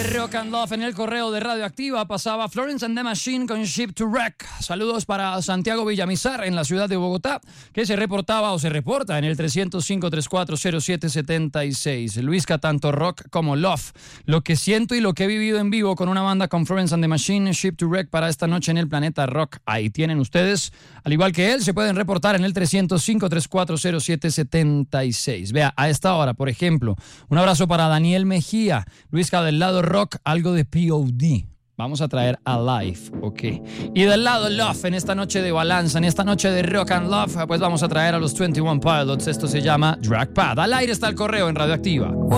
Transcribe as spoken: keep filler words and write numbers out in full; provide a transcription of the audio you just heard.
Rock and Love en el correo de Radioactiva pasaba Florence and the Machine con Ship to Wreck. Saludos para Santiago Villamizar en la ciudad de Bogotá, que se reportaba o se reporta en el tres cero cinco, tres cuatro cero siete siete seis. Luisca, tanto rock como love. Lo que siento y lo que he vivido en vivo con una banda con Florence and the Machine, Ship to Wreck, para esta noche en el Planeta Rock. Ahí tienen ustedes, al igual que él, se pueden reportar en el tres cero cinco, tres cuatro cero siete siete seis. Vea, a esta hora, por ejemplo, un abrazo para Daniel Mejía. Luisca, del lado rock, algo de P O D. Vamos a traer Alive, ok. Y del lado Love, en esta noche de balanza, en esta noche de Rock and Love, pues vamos a traer a los veintiuno Pilots. Esto se llama Drag Pad. Al aire está el correo en Radioactiva.